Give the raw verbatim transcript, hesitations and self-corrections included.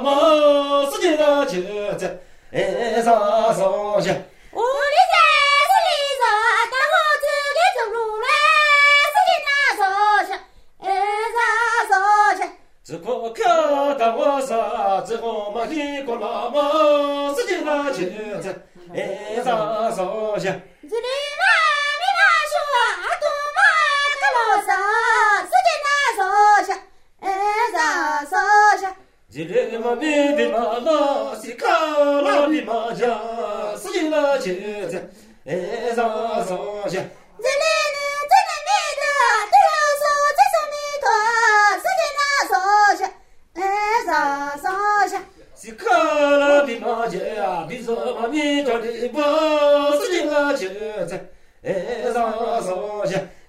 我世界的就在哎上上下。 我的山是里上，但我自己走路来，世界那上下，哎上上下。 只可看到我啥，只好嘛一个老妈，世界那就在哎上上下。 这里嘛没嘛说，阿多嘛个老啥，世界那上下，哎上上下。 这里嘛没的嘛那是看老的嘛家，世界那就在哎上上下。 这里呢真的没的，对老说这是没的，世界那上下，哎上上下。 是看老的嘛家，比说嘛没着的嘛，世界那就在哎上上下。